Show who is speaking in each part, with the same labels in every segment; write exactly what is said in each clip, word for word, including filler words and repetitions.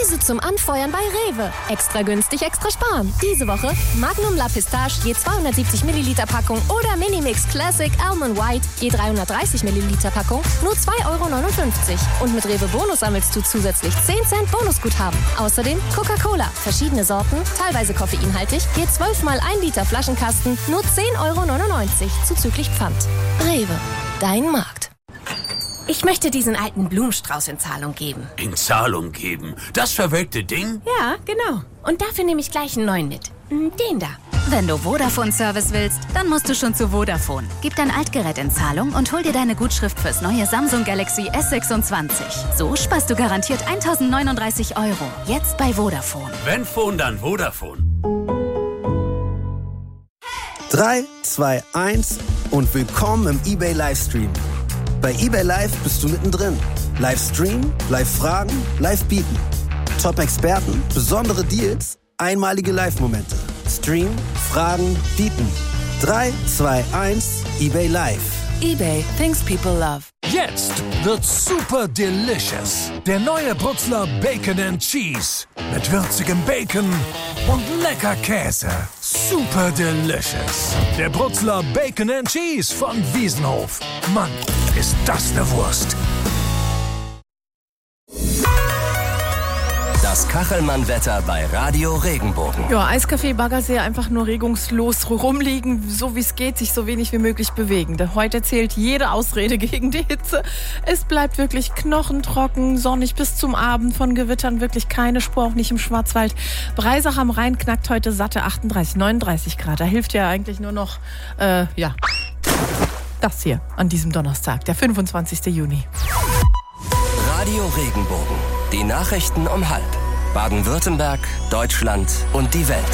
Speaker 1: Diese zum Anfeuern bei Rewe. Extra günstig, extra sparen. Diese Woche Magnum La Pistache je zweihundertsiebzig Milliliter Packung oder Minimix Classic Almond White je dreihundertdreißig Milliliter Packung nur zwei Euro neunundfünfzig. Und mit Rewe Bonus sammelst du zusätzlich zehn Cent Bonusguthaben. Außerdem Coca-Cola, verschiedene Sorten, teilweise koffeinhaltig, je zwölf mal ein Liter Flaschenkasten nur zehn Euro neunundneunzig zuzüglich Pfand. Rewe, dein Markt.
Speaker 2: Ich möchte diesen alten Blumenstrauß in Zahlung geben.
Speaker 3: In Zahlung geben? Das verwelkte Ding?
Speaker 2: Ja, genau. Und dafür nehme ich gleich einen neuen mit. Den da.
Speaker 4: Wenn du Vodafone-Service willst, dann musst du schon zu Vodafone. Gib dein Altgerät in Zahlung und hol dir deine Gutschrift fürs neue Samsung Galaxy S sechsundzwanzig. So sparst du garantiert eintausendneununddreißig Euro. Jetzt bei Vodafone.
Speaker 3: Wenn Phone, dann Vodafone.
Speaker 5: drei, zwei, eins und willkommen im eBay Livestream. Bei eBay Live bist du mittendrin. Livestream, Live-Fragen, Live-Bieten. Top-Experten, besondere Deals, einmalige Live-Momente. Stream, Fragen, Bieten. drei, zwei, eins, eBay Live.
Speaker 6: eBay, things people love.
Speaker 7: Jetzt wird's super delicious. Der neue Brutzler Bacon and Cheese. Mit würzigem Bacon und lecker Käse. Super delicious. Der Brutzler Bacon and Cheese von Wiesenhof. Mann, ist das eine Wurst.
Speaker 8: Das Kachelmann-Wetter bei Radio Regenbogen.
Speaker 6: Ja, Eiskaffee, Baggersee, einfach nur regungslos rumliegen, so wie es geht, sich so wenig wie möglich bewegen. Denn heute zählt jede Ausrede gegen die Hitze. Es bleibt wirklich knochentrocken, sonnig bis zum Abend, von Gewittern wirklich keine Spur, auch nicht im Schwarzwald. Breisach am Rhein knackt heute satte achtunddreißig, neununddreißig Grad. Da hilft ja eigentlich nur noch, äh, ja, das hier an diesem Donnerstag, der fünfundzwanzigsten Juni.
Speaker 8: Radio Regenbogen. Die Nachrichten um halb. Baden-Württemberg, Deutschland und die Welt.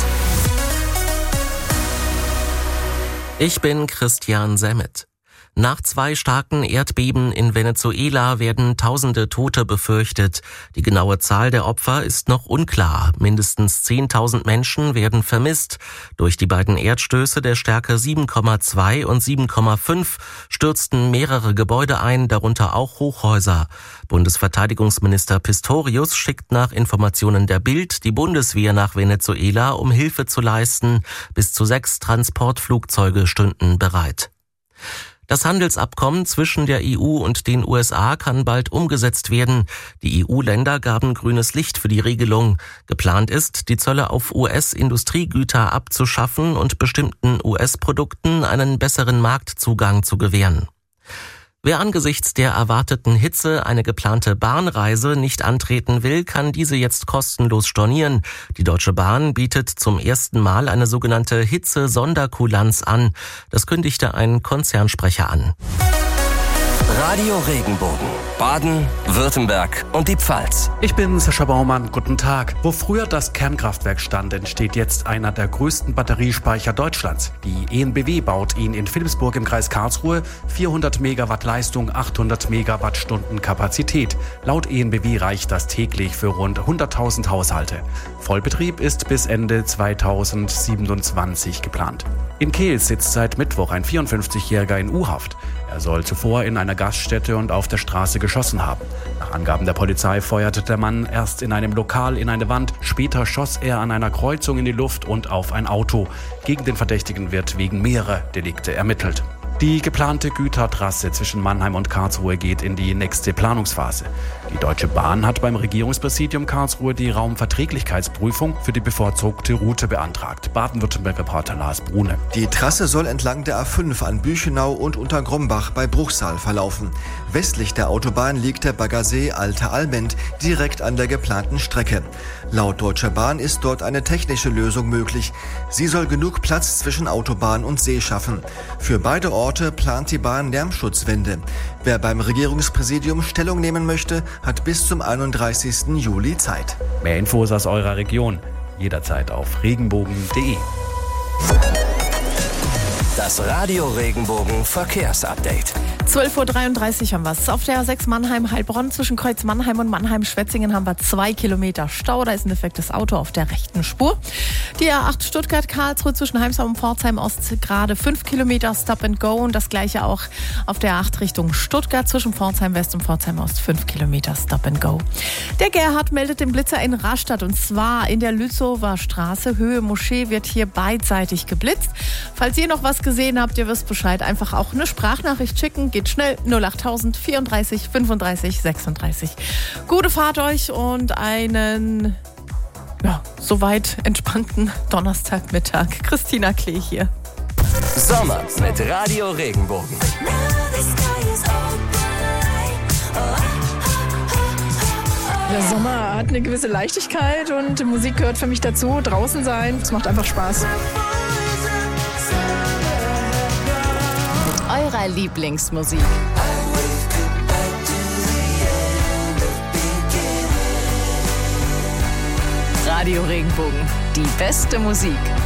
Speaker 9: Ich bin Christian Semmet. Nach zwei starken Erdbeben in Venezuela werden tausende Tote befürchtet. Die genaue Zahl der Opfer ist noch unklar. Mindestens zehntausend Menschen werden vermisst. Durch die beiden Erdstöße der Stärke sieben Komma zwei und sieben Komma fünf stürzten mehrere Gebäude ein, darunter auch Hochhäuser. Bundesverteidigungsminister Pistorius schickt nach Informationen der Bild die Bundeswehr nach Venezuela, um Hilfe zu leisten. Bis zu sechs Transportflugzeuge stünden bereit. Das Handelsabkommen zwischen der E U und den U S A kann bald umgesetzt werden. Die E U-Länder gaben grünes Licht für die Regelung. Geplant ist, die Zölle auf U S-Industriegüter abzuschaffen und bestimmten U S-Produkten einen besseren Marktzugang zu gewähren. Wer angesichts der erwarteten Hitze eine geplante Bahnreise nicht antreten will, kann diese jetzt kostenlos stornieren. Die Deutsche Bahn bietet zum ersten Mal eine sogenannte Hitze-Sonderkulanz an. Das kündigte ein Konzernsprecher an.
Speaker 8: Radio Regenbogen. Baden, Württemberg und die Pfalz.
Speaker 10: Ich bin Sascha Baumann, guten Tag. Wo früher das Kernkraftwerk stand, entsteht jetzt einer der größten Batteriespeicher Deutschlands. Die E N B W baut ihn in Philippsburg im Kreis Karlsruhe. vierhundert Megawatt Leistung, achthundert Megawattstunden Kapazität. Laut E N B W reicht das täglich für rund hunderttausend Haushalte. Vollbetrieb ist bis Ende zweitausendsiebenundzwanzig geplant. In Kehl sitzt seit Mittwoch ein vierundfünfzigjähriger in U-Haft. Er soll zuvor in einer Gaststätte und auf der Straße geschossen haben. Nach Angaben der Polizei feuerte der Mann erst in einem Lokal in eine Wand, später schoss er an einer Kreuzung in die Luft und auf ein Auto. Gegen den Verdächtigen wird wegen mehrerer Delikte ermittelt. Die geplante Gütertrasse zwischen Mannheim und Karlsruhe geht in die nächste Planungsphase. Die Deutsche Bahn hat beim Regierungspräsidium Karlsruhe die Raumverträglichkeitsprüfung für die bevorzugte Route beantragt. Baden-Württemberg-Reporter Lars Brune.
Speaker 11: Die Trasse soll entlang der A fünf an Büchenau und Untergrombach bei Bruchsal verlaufen. Westlich der Autobahn liegt der Baggersee Alter Almend direkt an der geplanten Strecke. Laut Deutscher Bahn ist dort eine technische Lösung möglich. Sie soll genug Platz zwischen Autobahn und See schaffen. Für beide Orte plant die Bahn Lärmschutzwände. Wer beim Regierungspräsidium Stellung nehmen möchte, hat bis zum einunddreißigsten Juli Zeit.
Speaker 10: Mehr Infos aus eurer Region jederzeit auf regenbogen punkt de.
Speaker 8: Das Radio Regenbogen Verkehrsupdate.
Speaker 6: zwölf Uhr dreiunddreißig haben wir es. Auf der A sechs Mannheim-Heilbronn zwischen Kreuz Mannheim und Mannheim-Schwetzingen haben wir zwei Kilometer Stau. Da ist ein defektes Auto auf der rechten Spur. Die A acht Stuttgart-Karlsruhe zwischen Heimsheim und Pforzheim-Ost gerade fünf Kilometer Stop and Go. Und das gleiche auch auf der A acht Richtung Stuttgart zwischen Pforzheim-West und Pforzheim-Ost fünf Kilometer Stop and Go. Der Gerhard meldet den Blitzer in Rastatt und zwar in der Lützower Straße. Höhe Moschee wird hier beidseitig geblitzt. Falls ihr noch was gesehen habt, ihr wisst Bescheid, einfach auch eine Sprachnachricht schicken. Geht schnell, null achttausend vierunddreißig fünfunddreißig sechsunddreißig. Gute Fahrt euch und einen, ja, soweit entspannten Donnerstagmittag. Christina Klee hier.
Speaker 8: Sommer mit Radio Regenbogen.
Speaker 12: Der Sommer hat eine gewisse Leichtigkeit und die Musik gehört für mich dazu. Draußen sein, es macht einfach Spaß.
Speaker 4: Eurer Lieblingsmusik. Radio Regenbogen, die beste Musik.